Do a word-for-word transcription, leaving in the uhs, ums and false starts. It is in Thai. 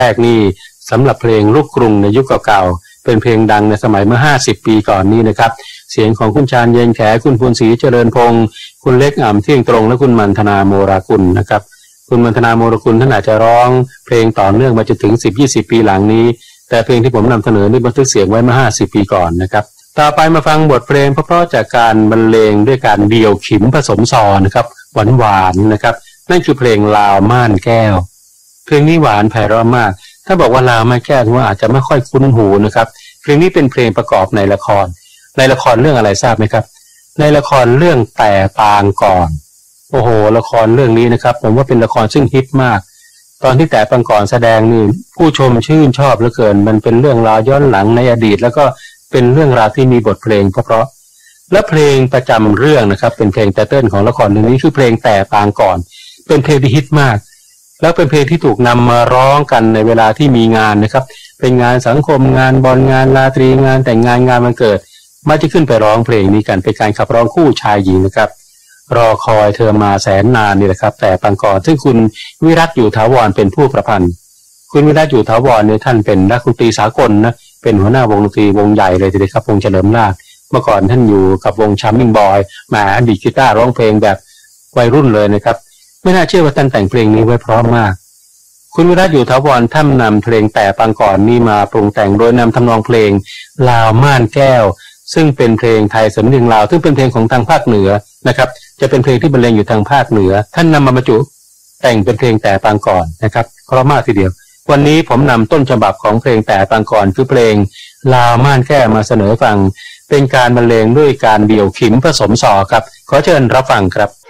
แรกนี่สำหรับเพลงลูกกรุงในยุคเก่าๆเป็นเพลงดังในสมัยเมื่อห้าสิบปีก่อนนี้นะครับเสียงของคุณชาญเย็นแขคุณภูนศรีเจริญพงศ์คุณเล็กอ่ำเที่ยงตรงและคุณมันธนาโมรากุลนะครับคุณมันธนาโมรากุลท่านอาจจะร้องเพลงต่อเนื่องมาจนถึง สิบถึงยี่สิบ ปีหลังนี้แต่เพลงที่ผมนำเสนอนี่บันทึกเสียงไว้เมื่อห้าสิบปีก่อนนะครับต่อไปมาฟังบทเพลงเพราะๆจากการบรรเลงด้วยการเดี่ยวขิมผสมซอนะครับหวานๆนะครับนั่นคือเพลงลาวม่านแก้วเพลงนี้หวานไพเราะมากถ้าบอกว่าลาวม่านแก้วว่าอาจจะไม่ค่อยคุ้นหูนะครับเพลงนี้เป็นเพลงประกอบในละครในละครเรื่องอะไรทราบไหมครับในละครเรื่องแต่ปางก่อนโอ้โหละครเรื่องนี้นะครับผมว่าเป็นละครซึ่งฮิตมากตอนที่แต่ปางก่อนแสดงนี่ผู้ชมชื่นชอบเหลือเกินมันเป็นเรื่องราวย้อนหลังในอดีตแล้วก็เป็นเรื่องราวที่มีบทเพลงเพราะๆและเพลงประจำเรื่องนะครับเป็นเพลงไตเติ้ลของละครเรื่องนี้คือเพลงแต่ปางก่อนเป็นเพลงที่ฮิตมากแล้วเป็นเพลงที่ถูกนำมาร้องกันในเวลาที่มีงานนะครับเป็นงานสังคมงานบอลงานราตรีงานแต่งงานงานวันเกิดมักจะขึ้นไปร้องเพลงนี้กันเป็นการขับร้องคู่ชายหญิงนะครับรอคอยเธอมาแสนนานนี่แหละครับแต่ปางก่อนซึ่งคุณวิรัตอยู่ถาวรเป็นผู้ประพันธ์คุณวิรัตอยู่ถาวรเนี่ยท่านเป็นนักดนตรีสากลนะเป็นหัวหน้าวงดนตรีวงใหญ่เลยทีเดียวครับวงเฉลิมราชเมื่อก่อนท่านอยู่กับวงชัมมิงบอยมาดีดกีตาร์ร้องเพลงแบบวัยรุ่นเลยนะครับไม่น่าเชื่อว่าท่านแต่งเพลงนี้ไว้เพราะมากคุณวิรัตอยู่ถาวรท่านนำเพลงแต่ปางก่อนนี้มาปรุงแต่งโดยนำทำนองเพลงลาวม่านแก้วซึ่งเป็นเพลงไทยสำเนียงลาวซึ่งเป็นเพลงของทางภาคเหนือนะครับจะเป็นเพลงที่บรรเลงอยู่ทางภาคเหนือท่านนำมาบรรจุแต่งเป็นเพลงแต่ปางก่อนนะครับเพราะมากทีเดียววันนี้ผมนำต้นฉบับของเพลงแต่ปางก่อนคือเพลงลาวม่านแก้วมาเสนอฟังเป็นการบรรเลงด้วยการเดี่ยวขิมผสมซอครับขอเชิญรับฟังครับ